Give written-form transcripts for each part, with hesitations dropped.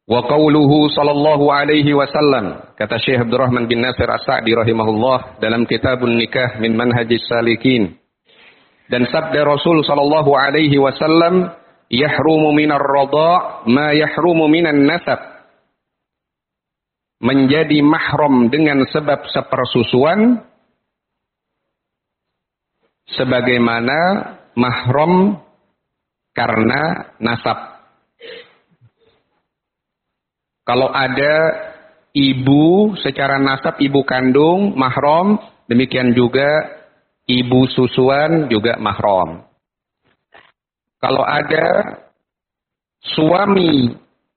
Wa qauluhu sallallahu alaihi wasallam, kata Syekh Abdurrahman bin Nasir As-Sa'di rahimahullah dalam Kitabun Nikah min Manhajis Salikin. Dan sabda Rasul sallallahu alaihi wasallam, yahrumu minar radha' ma yahrumu minan nasab. Menjadi mahram dengan sebab sepersusuan sebagaimana mahram karena nasab. Kalau ada ibu secara nasab, ibu kandung, mahram. Demikian juga ibu susuan juga mahram. Kalau ada suami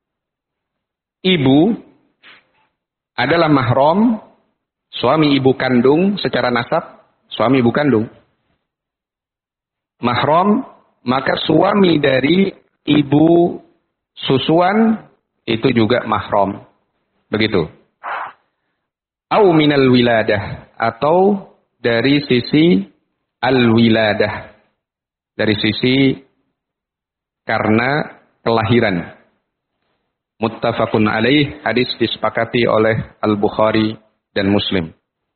ibu adalah mahram, suami ibu kandung secara nasab, suami ibu kandung. Mahram, maka suami dari ibu susuan itu juga mahram. Begitu. Au minal wiladah, atau dari sisi al-wiladah. Dari sisi karena kelahiran. Muttafaqun alaih, hadis disepakati oleh Al-Bukhari dan Muslim.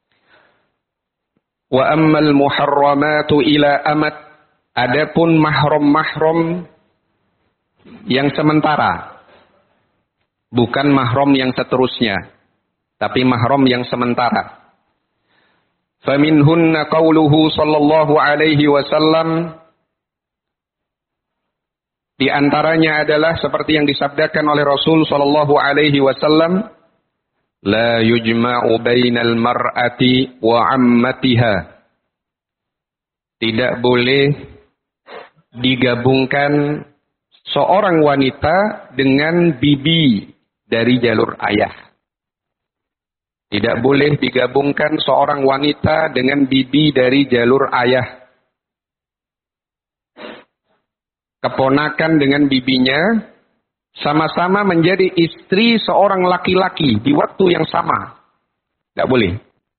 Wa ammal muharramatu ila amat, adapun mahram-mahram yang sementara, bukan mahram yang seterusnya, tapi mahram yang sementara. Faminhunna qauluhu sallallahu alaihi wasallam, di antaranya adalah seperti yang disabdakan oleh Rasul sallallahu alaihi wasallam, la yujma'u bainal mar'ati wa 'ammatiha. Tidak boleh digabungkan seorang wanita dengan bibi dari jalur ayah. Tidak boleh digabungkan seorang wanita dengan bibi dari jalur ayah. Keponakan dengan bibinya sama-sama menjadi istri seorang laki-laki di waktu yang sama. Tidak boleh.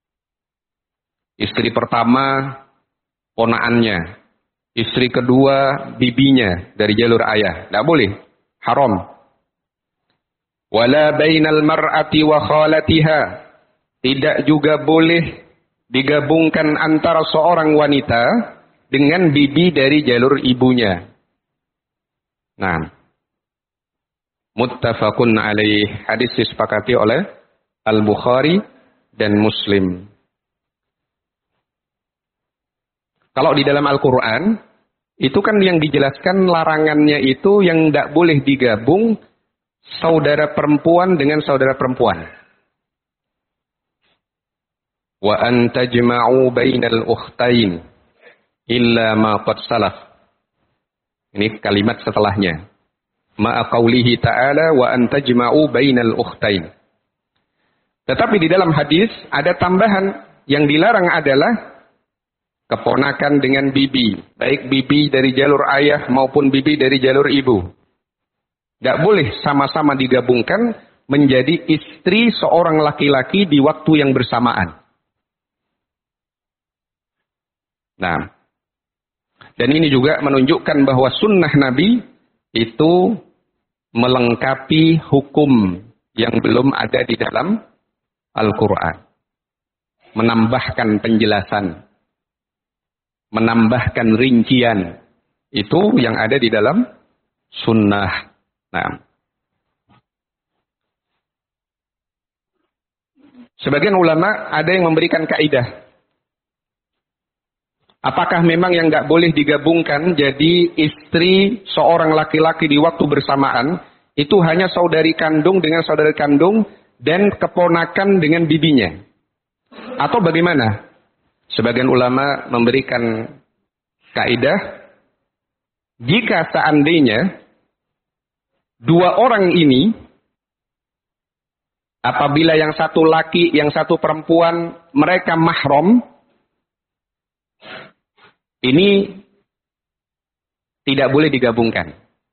Istri pertama ponaannya, istri kedua bibinya dari jalur ayah. Tidak boleh. Haram. Wala bainal mar'ati wa khalatiha. Tidak juga boleh digabungkan antara seorang wanita dengan bibi dari jalur ibunya. Nah, muttafaqun alaih, hadis disepakati oleh Al-Bukhari dan Muslim. Kalau di dalam Al-Quran, itu kan yang dijelaskan larangannya itu yang tidak boleh digabung saudara perempuan dengan saudara perempuan. Wa an tajma'u bainal ukhtain illa ma qad salaf. Ini kalimat setelahnya. Ma'a qawlihi ta'ala wa an tajma'u bainal ukhtain. Tetapi di dalam hadis ada tambahan, yang dilarang adalah keponakan dengan bibi, baik bibi dari jalur ayah maupun bibi dari jalur ibu. Tidak boleh sama-sama digabungkan menjadi istri seorang laki-laki di waktu yang bersamaan. Nah, dan ini juga menunjukkan bahwa sunnah Nabi itu melengkapi hukum yang belum ada di dalam Al-Quran. Menambahkan penjelasan, menambahkan rincian, itu yang ada di dalam sunnah. Nah, sebagian ulama ada yang memberikan kaidah. Apakah memang yang nggak boleh digabungkan jadi istri seorang laki-laki di waktu bersamaan itu hanya saudari kandung dengan saudari kandung dan keponakan dengan bibinya? Atau bagaimana? Sebagian ulama memberikan kaidah, jika seandainya dua orang ini, apabila yang satu laki, yang satu perempuan, mereka mahram, ini tidak boleh digabungkan.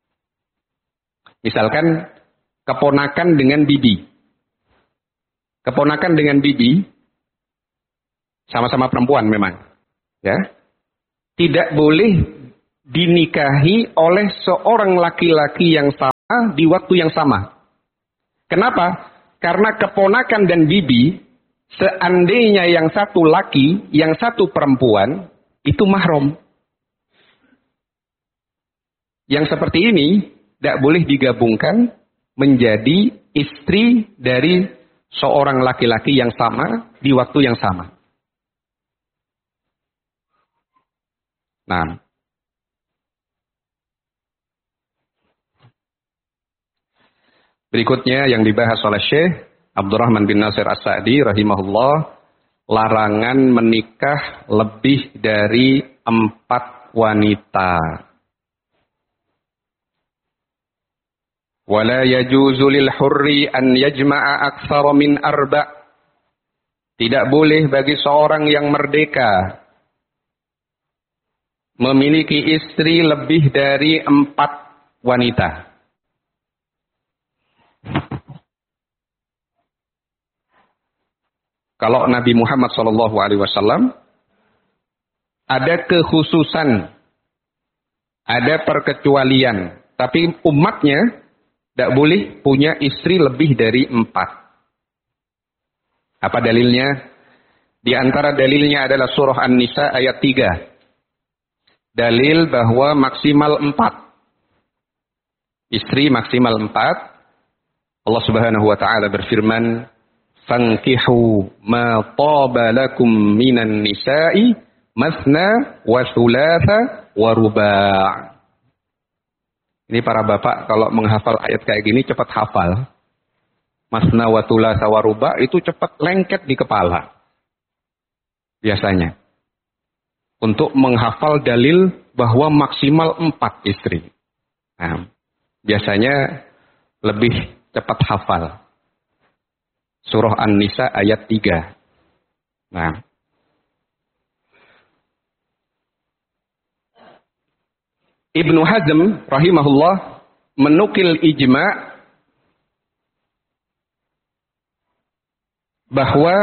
Misalkan keponakan dengan bibi. Keponakan dengan bibi sama-sama perempuan memang, ya. Tidak boleh dinikahi oleh seorang laki-laki yang sama di waktu yang sama. Kenapa? Karena keponakan dan bibi, seandainya yang satu laki, yang satu perempuan, itu mahram. Yang seperti ini tidak boleh digabungkan menjadi istri dari seorang laki-laki yang sama di waktu yang sama. Nah, berikutnya yang dibahas oleh Syekh Abdurrahman bin Nasir As-Sa'di rahimahullah, larangan menikah lebih dari 4 wanita. Wala yajuzu lil hurri an yajma'a aktsara min 4. Tidak boleh bagi seorang yang merdeka memiliki istri lebih dari 4 wanita. Kalau Nabi Muhammad SAW ada kekhususan, ada perkecualian, tapi umatnya tidak boleh punya istri lebih dari 4. Apa dalilnya? Di antara dalilnya adalah surah An-Nisa ayat 3. Dalil bahwa maksimal 4. Istri maksimal 4. Allah Subhanahu wa taala berfirman, "Fankihu ma taba lakum minan nisa'i masna wa thulatha wa ruba'." Ini para bapak kalau menghafal ayat kayak gini cepat hafal. Masna wa thulatha wa ruba' itu cepat lengket di kepala. Biasanya. Untuk menghafal dalil bahwa maksimal 4 istri. Nah, biasanya lebih cepat hafal. Surah An-Nisa ayat 3. Nah. Ibnu Hazm rahimahullah menukil ijma' bahwa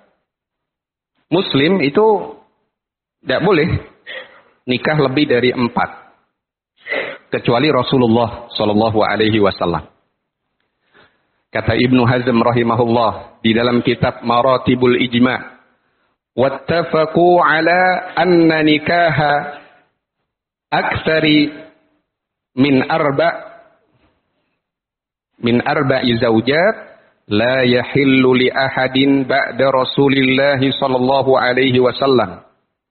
Muslim itu tidak boleh nikah lebih dari 4. Kecuali Rasulullah Shallallahu Alaihi Wasallam. Kata Ibnu Hazm rahimahullah di dalam kitab Maratibul Ijma', wattafaqu ala anna nikaha aktsari min arba'i zawjat la yahillu li ahadin ba'da Rasulillah sallallahu alaihi wasallam.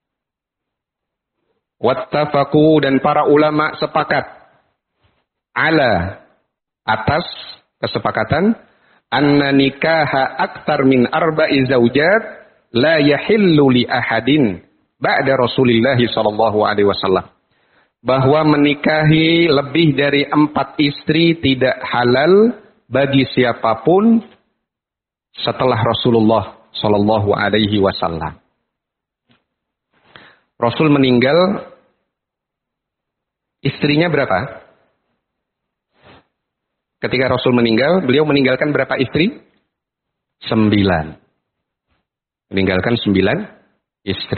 Wattafaqu, dan para ulama sepakat, ala, atas kesepakatan, anna nikaha aktsar min arba'i zawjat la yahillu li ahadin ba'da Rasulillah sallallahu alaihi wasallam. Bahwa menikahi lebih dari 4 istri tidak halal bagi siapapun setelah Rasulullah sallallahu alaihi wasallam. Rasul meninggal, istrinya berapa? Ketika Rasul meninggal, beliau meninggalkan berapa istri? 9. Meninggalkan 9 istri.